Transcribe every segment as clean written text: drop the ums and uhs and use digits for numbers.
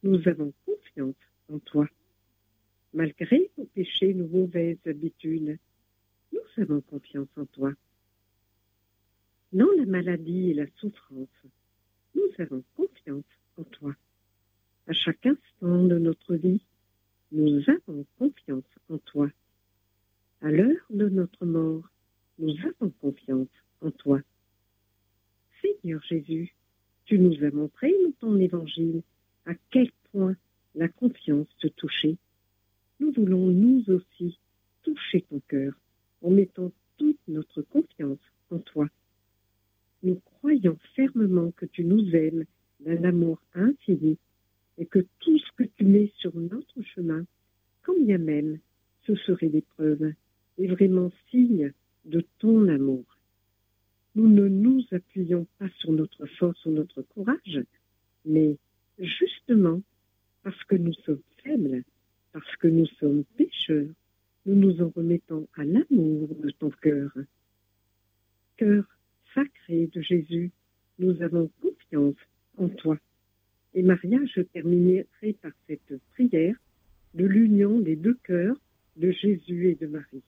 nous avons confiance en toi. Malgré nos péchés, nos mauvaises habitudes, nous avons confiance en toi. Dans la maladie et la souffrance, nous avons confiance en toi. À chaque instant de notre vie, nous avons confiance en toi. À l'heure de notre mort, nous avons confiance en toi. Seigneur Jésus, tu nous as montré dans ton évangile à quel point la confiance te touchait. Nous voulons nous aussi toucher ton cœur en mettant toute notre confiance en toi. Nous croyons fermement que tu nous aimes d'un amour infini et que tout ce que tu mets sur notre chemin, quand bien même ce serait l'épreuve, est vraiment signe de ton amour. Nous ne nous appuyons pas sur notre force ou notre courage, mais justement parce que nous sommes faibles, parce que nous sommes pécheurs, nous nous en remettons à l'amour de ton cœur. Cœur sacré de Jésus, nous avons confiance en toi. Et Maria, je terminerai par cette prière de l'union des deux cœurs de Jésus et de Marie.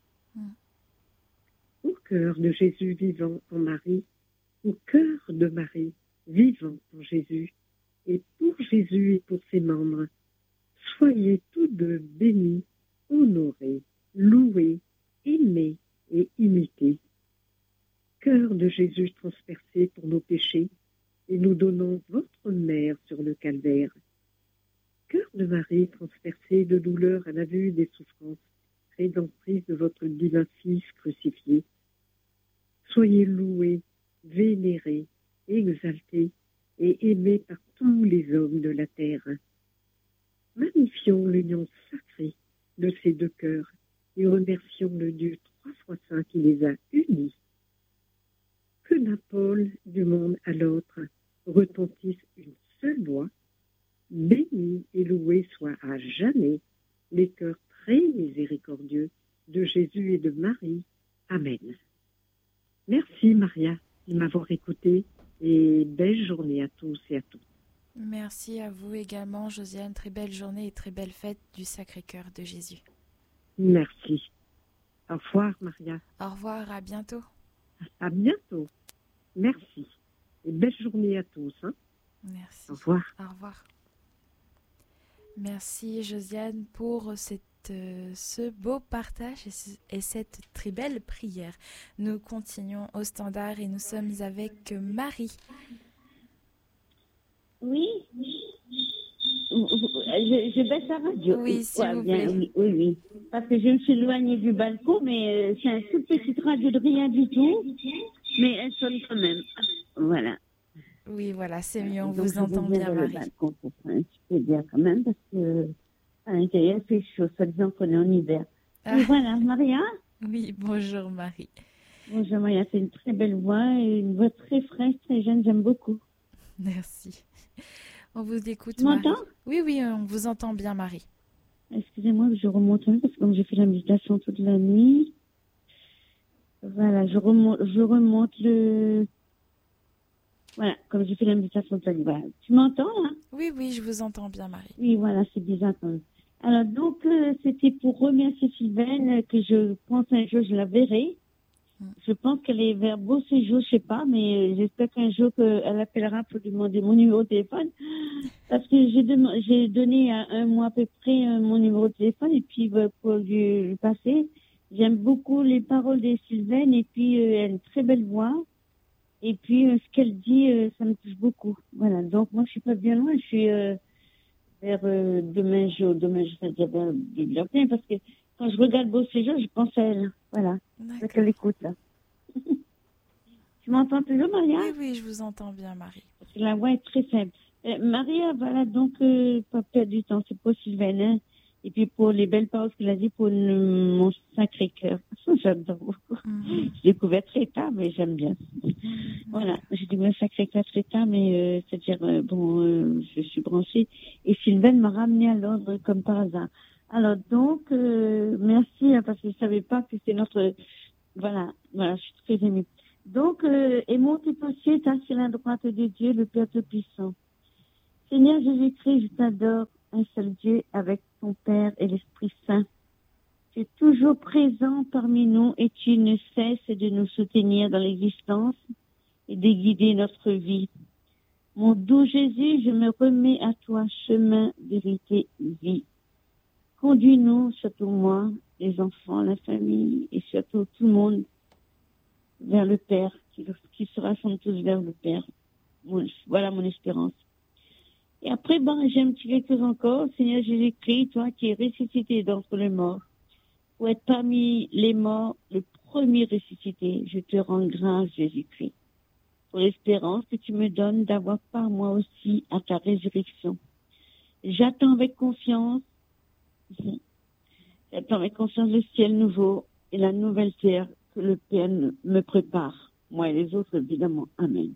Au cœur de Jésus vivant en Marie, au cœur de Marie vivant en Jésus, et pour Jésus et pour ses membres, soyez tous deux bénis, honorés, loués, aimés et imités. Cœur de Jésus transpercé pour nos péchés, et nous donnons votre mère sur le calvaire. Cœur de Marie transpercé de douleur à la vue des souffrances rédemptrices de votre divin Fils crucifié. Soyez loués, vénérés, exaltés et aimés par tous les hommes de la terre. Magnifions l'union sacrée de ces deux cœurs et remercions le Dieu trois fois saint qui les a unis. Que d'un pôle du monde à l'autre retentisse une seule voix. Béni et loué soit à jamais les cœurs très miséricordieux de Jésus et de Marie. Amen. Merci Maria de m'avoir écouté et belle journée à tous et à toutes. Merci à vous également, Josiane. Très belle journée et très belle fête du Sacré-Cœur de Jésus. Merci. Au revoir Maria. Au revoir, à bientôt. À bientôt. Merci. Et belle journée à tous. Merci. Au revoir. Au revoir. Merci Josiane pour ce beau partage et cette très belle prière. Nous continuons au standard et nous sommes avec Marie. Oui, je baisse la radio. Oui, s'il vous plaît. Oui. Parce que je me suis éloignée du balcon, mais c'est un toute petite radio de rien du tout, mais elle sonne quand même. Voilà. Oui, voilà, c'est mieux, on donc, vous entend bien, Marie. Le balcon pour un petit peu bien quand même, parce que à l'intérieur, il fait chaud, ça disant qu'on est en hiver. Et voilà, Maria. Oui, bonjour Marie. Bonjour Maria, c'est une très belle voix, et une voix très fraîche, très jeune, j'aime beaucoup. Merci. On vous écoute, tu Marie. M'entends? Oui, on vous entend bien, Marie. Excusez-moi, je remonte un peu, parce que comme j'ai fait la méditation toute la nuit, voilà, je remonte le... Voilà, comme j'ai fait la méditation toute la nuit, voilà. Tu m'entends, là? Oui, je vous entends bien, Marie. Oui, voilà, c'est bizarre quand même. Alors, donc, c'était pour remercier Sylvaine, que je pense un jour, je la verrai. Je pense qu'elle est vers beau séjour, je sais pas, mais j'espère qu'un jour elle appellera pour demander mon numéro de téléphone. Parce que j'ai donné à un mois à peu près mon numéro de téléphone et puis pour lui passer. J'aime beaucoup les paroles de Sylvaine et puis elle a une très belle voix. Et puis ce qu'elle dit, ça me touche beaucoup. Voilà, donc moi je suis pas bien loin, je suis vers demain, je vais dire vers Bibliothèque parce que quand je regarde Beau Séjour, je pense à elle. Voilà. C'est qu'elle écoute, là. Tu m'entends toujours, Maria? Oui, je vous entends bien, Marie. Parce que la voix est très faible. Maria, voilà, donc, pas perdre du temps. C'est pour Sylvain, hein. Et puis pour les belles paroles qu'elle a dit pour mon Sacré-Cœur. J'adore beaucoup. J'ai découvert très tard, mais j'aime bien. Voilà. J'ai découvert Sacré-Cœur très tard, mais c'est-à-dire, je suis branchée. Et Sylvain m'a ramené à l'ordre comme par hasard. Alors donc, merci, hein, parce que je savais pas que c'est notre... Voilà, je suis très émue. Donc, et mon petit est assis à la droite de Dieu, le Père Tout-Puissant. Seigneur Jésus-Christ, je t'adore, un seul Dieu, avec ton Père et l'Esprit Saint. Tu es toujours présent parmi nous et tu ne cesses de nous soutenir dans l'existence et de guider notre vie. Mon doux Jésus, je me remets à toi, chemin, vérité, vie. Conduis-nous, surtout moi, les enfants, la famille et surtout tout le monde vers le Père, qui se rassemblent tous vers le Père. Voilà mon espérance. Et après, j'ai un petit quelque chose encore. Seigneur Jésus-Christ, toi qui es ressuscité d'entre les morts, pour être parmi les morts, le premier ressuscité, je te rends grâce, Jésus-Christ, pour l'espérance que tu me donnes d'avoir part moi aussi à ta résurrection. J'attends avec confiance le ciel nouveau et la nouvelle terre que le Père me prépare, moi et les autres évidemment. Amen.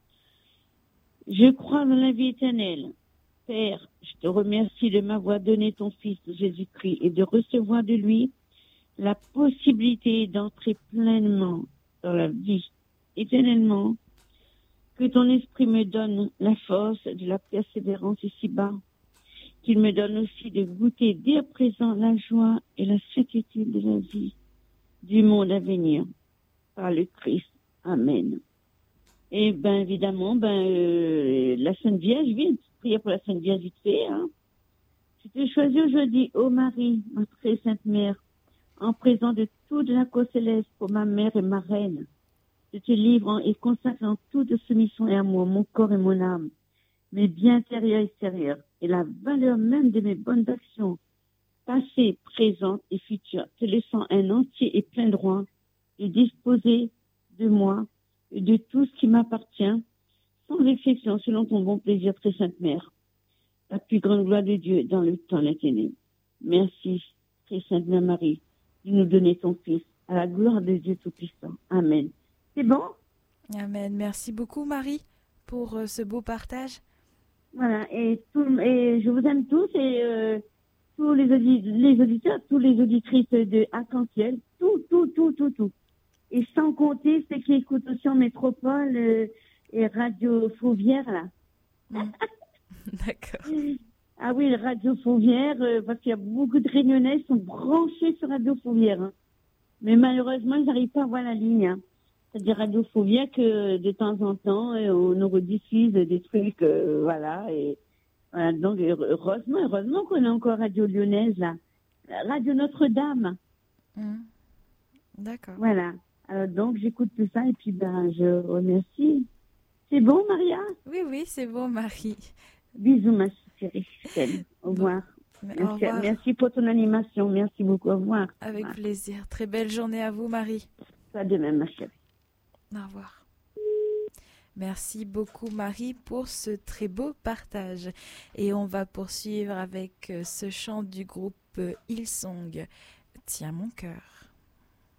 Je crois dans la vie éternelle. Père, je te remercie de m'avoir donné ton Fils Jésus-Christ et de recevoir de lui la possibilité d'entrer pleinement dans la vie éternellement. Que ton esprit me donne la force de la persévérance ici-bas. Qu'il me donne aussi de goûter dès à présent la joie et la certitude de la vie du monde à venir par le Christ. Amen. Et évidemment, la Sainte Vierge, vite, prier pour la Sainte Vierge vite fait. Hein. Je te choisis aujourd'hui, ô Marie, ma très sainte mère, en présent de toute la cause céleste pour ma mère et ma reine. Je te livre et consacre en toute soumission et amour mon corps et mon âme, mes biens intérieurs et extérieurs, et la valeur même de mes bonnes actions, passées, présentes et futures, te laissant un entier et plein droit de disposer de moi et de tout ce qui m'appartient, sans exception, selon ton bon plaisir, très sainte mère, la plus grande gloire de Dieu dans le temps l'inténé. Merci, très sainte Mère Marie, de nous donner ton Fils, à la gloire de Dieu Tout-Puissant. Amen. C'est bon? Amen. Merci beaucoup, Marie, pour ce beau partage. Voilà, et je vous aime tous, et tous les auditeurs, tous les auditrices de Arc-en-Ciel, tout. Et sans compter ceux qui écoutent aussi en métropole et Radio Fauvière, là. D'accord. Ah oui, Radio Fauvière, parce qu'il y a beaucoup de Réunionnais qui sont branchés sur Radio Fauvière. Hein. Mais malheureusement, ils n'arrivent pas à voir la ligne. Hein. C'est-à-dire Radio Fauvière que de temps en temps, on nous rediffuse des trucs, voilà. Et voilà, donc heureusement qu'on a encore Radio Lyonnaise, là. Radio Notre-Dame. D'accord. Voilà. Alors donc, j'écoute tout ça et puis je remercie. C'est bon, Maria? Oui, c'est bon, Marie. Bisous, ma chérie. Au revoir. Au revoir. Merci pour ton animation. Merci beaucoup. Au revoir. Avec plaisir. Très belle journée à vous, Marie. Ça de même, ma chérie. Au revoir. Merci beaucoup, Marie, pour ce très beau partage. Et on va poursuivre avec ce chant du groupe Hillsong. Tiens mon cœur.